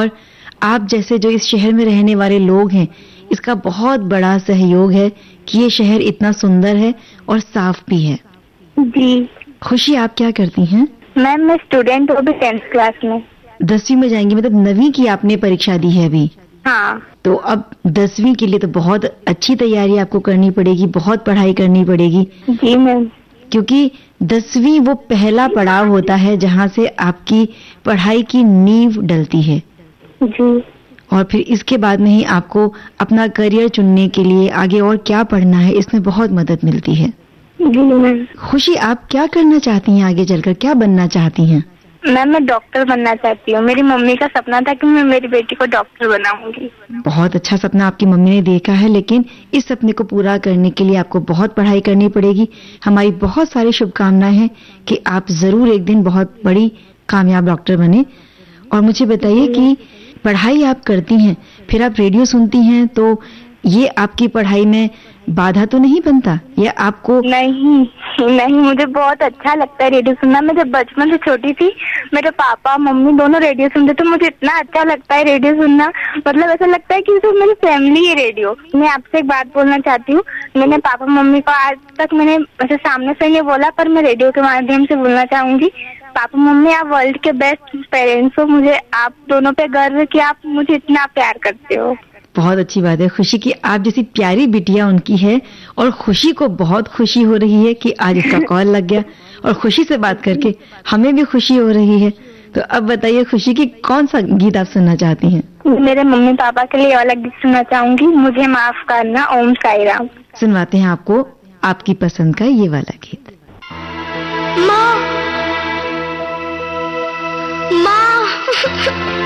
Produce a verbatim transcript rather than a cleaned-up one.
आप जैसे जो इस शहर में रहने वाले लोग हैं, इसका बहुत बड़ा सहयोग है कि ये शहर इतना सुंदर है और साफ भी है। जी। खुशी, आप क्या करती हैं? मैम मैं स्टूडेंट हूँ, अभी टेंथ क्लास में। दसवीं में जाएंगी, मतलब नवीं की आपने परीक्षा दी है अभी? हाँ। तो अब दसवीं के लिए तो बहुत अच्छी तैयारी आपको करनी पड़ेगी, बहुत पढ़ाई करनी पड़ेगी। जी मैम। क्योंकि दसवीं वो पहला पड़ाव होता है जहाँ से आपकी पढ़ाई की नींव डलती है। जी। और फिर इसके बाद में ही आपको अपना करियर चुनने के लिए आगे और क्या पढ़ना है, इसमें बहुत मदद मिलती है। जी मैम। खुशी, आप क्या करना चाहती हैं आगे चलकर, क्या बनना चाहती हैं? मैम मैं डॉक्टर बनना चाहती हूँ। मेरी मम्मी का सपना था कि मैं मेरी बेटी को डॉक्टर बनाऊंगी। बहुत अच्छा सपना आपकी मम्मी ने देखा है, लेकिन इस सपने को पूरा करने के लिए आपको बहुत पढ़ाई करनी पड़ेगी। हमारी बहुत सारी शुभकामनाएं हैं कि आप जरूर एक दिन बहुत बड़ी कामयाब डॉक्टर बने। और मुझे बताइए कि पढ़ाई आप करती हैं, फिर आप रेडियो सुनती हैं, तो ये आपकी पढ़ाई में बाधा तो नहीं बनता? या आपको? नहीं नहीं, मुझे बहुत अच्छा लगता है रेडियो सुनना। मैं जब बचपन से छोटी थी, मेरे पापा मम्मी दोनों रेडियो सुनते, तो मुझे इतना अच्छा लगता है रेडियो सुनना। मतलब ऐसा लगता है कि तो मेरी फैमिली है रेडियो। मैं आपसे एक बात बोलना चाहती हूँ। मैंने पापा मम्मी को आज तक मैंने ऐसे सामने से नहीं बोला, पर मैं रेडियो के माध्यम से बोलना चाहूंगी। पापा मम्मी, आप वर्ल्ड के बेस्ट पेरेंट्स हो। मुझे आप दोनों पे गर्व है कि आप मुझे इतना प्यार करते हो। बहुत अच्छी बात है खुशी की आप जैसी प्यारी बिटिया उनकी है। और खुशी को बहुत खुशी हो रही है कि आज इसका कॉल लग गया, और खुशी से बात करके हमें भी खुशी हो रही है। तो अब बताइए खुशी की कौन सा गीत आप सुनना चाहती हैं? मेरे मम्मी पापा के लिए वाला गीत सुनना चाहूंगी, मुझे माफ करना, ओम साई राम। सुनवाते हैं आपको आपकी पसंद का ये वाला गीत। माँ माँ